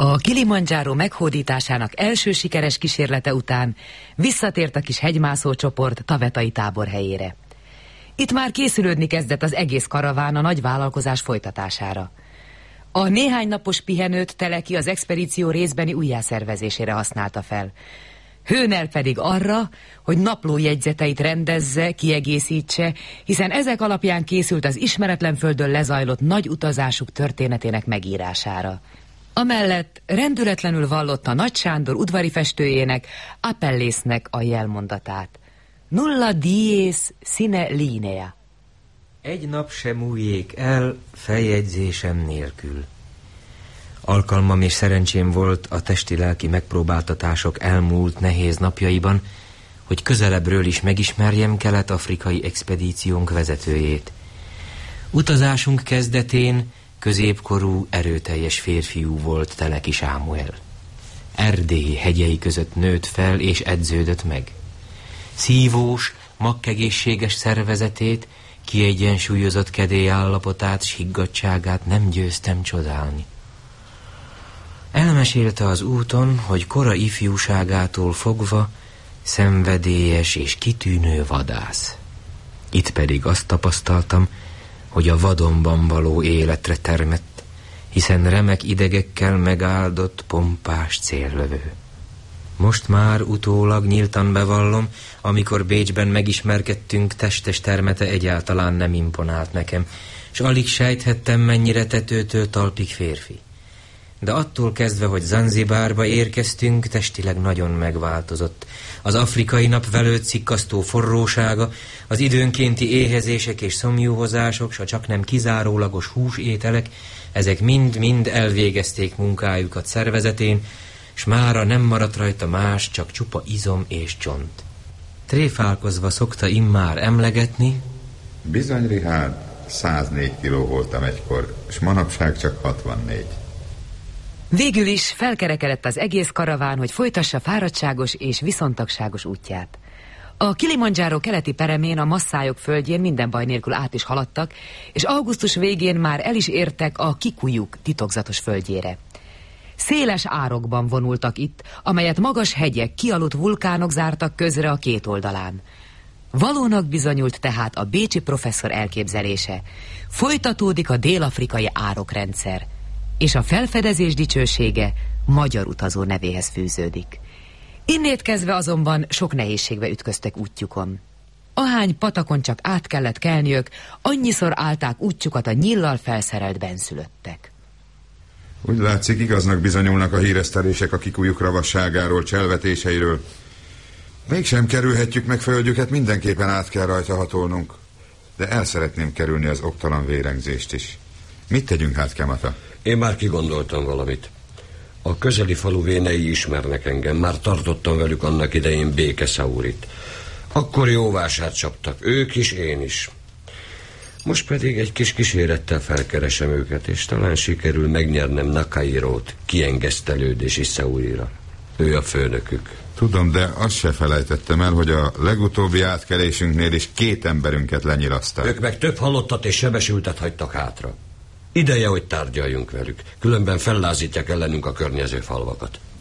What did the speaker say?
A Kilimandzsáró meghódításának első sikeres kísérlete után visszatért a kis hegymászó csoport Tavetai táborhelyére. Itt már készülődni kezdett az egész karaván a nagy vállalkozás folytatására. A néhány napos pihenőt Teleki az expedíció részbeni újjászervezésére használta fel. Hőnel pedig arra, hogy naplójegyzeteit rendezze, kiegészítse, hiszen ezek alapján készült az ismeretlen földön lezajlott nagy utazásuk történetének megírására. Amellett rendületlenül vallotta Nagy Sándor udvari festőjének, Apellésznek a jelmondatát. Nulla dies sine linea. Egy nap sem múljék el feljegyzésem nélkül. Alkalmam és szerencsém volt a testi-lelki megpróbáltatások elmúlt nehéz napjaiban, hogy közelebbről is megismerjem kelet-afrikai expedíciónk vezetőjét. Utazásunk kezdetén középkorú, erőteljes férfiú volt Teleki Sámuel. Erdély hegyei között nőtt fel és edződött meg. Szívós, makkegészséges szervezetét, kiegyensúlyozott kedélyállapotát s higgadtságát nem győztem csodálni. Elmesélte az úton, hogy kora ifjúságától fogva szenvedélyes és kitűnő vadász. Itt pedig azt tapasztaltam, hogy a vadonban való életre termett, hiszen remek idegekkel megáldott pompás céllövő. Most már utólag nyíltan bevallom, amikor Bécsben megismerkedtünk, testes termete egyáltalán nem imponált nekem, s alig sejthettem, mennyire tetőtől talpig férfi. De attól kezdve, hogy Zanzibárba érkeztünk, testileg nagyon megváltozott. Az afrikai nap velőtt szikkasztó forrósága, az időnkénti éhezések és szomjúhozások, s a csaknem kizárólagos húsételek, ezek mind-mind elvégezték munkájukat szervezetén, s mára nem maradt rajta más, csak csupa izom és csont. Tréfálkozva szokta immár emlegetni: bizony, Richard, 104 kiló voltam egykor, és manapság csak 64. Végül is felkerekedett az egész karaván, hogy folytassa fáradtságos és viszontagságos útját. A Kilimandzsáró keleti peremén, a Masszájok földjén minden baj nélkül át is haladtak, és augusztus végén már el is értek a Kikujuk titokzatos földjére. Széles árokban vonultak itt, amelyet magas hegyek, kialudt vulkánok zártak közre a két oldalán. Valónak bizonyult tehát a bécsi professzor elképzelése. Folytatódik a dél-afrikai árokrendszer, és a felfedezés dicsősége magyar utazó nevéhez fűződik. Innét kezdve azonban sok nehézségbe ütköztek útjukon. Ahány patakon csak át kellett kelniük, annyiszor állták útjukat a nyíllal felszerelt bennszülöttek. Úgy látszik, igaznak bizonyulnak a híresztelések a Kikujuk ravasságáról, cselvetéseiről. Mégsem kerülhetjük meg földjüket, mindenképpen át kell rajta hatolnunk. De el szeretném kerülni az oktalan vérengzést is. Mit tegyünk hát, Kemata? Én már kigondoltam valamit. A közeli falu vénei ismernek engem, már tartottam velük annak idején békeszaurit. Akkor jó vásárt csaptak, ők is, én is. Most pedig egy kis kísérettel felkeresem őket, és talán sikerül megnyernem Nakairót kiengesztelődési Szaurira. Ő a főnökük. Tudom, de azt se felejtettem el, hogy a legutóbbi átkelésünknél is 2 emberünket lenyilaszták. Ők meg több halottat és sebesültet hagytak hátra. Ideje, hogy tárgyaljunk velük, különben fellázítják ellenünk a környező falvakat.